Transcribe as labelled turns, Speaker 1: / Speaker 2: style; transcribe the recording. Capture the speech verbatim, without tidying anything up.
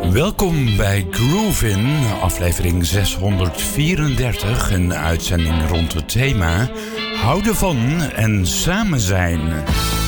Speaker 1: Welkom bij Groovin, aflevering zeshonderdvierendertig, een uitzending rond het thema houden van en samen zijn.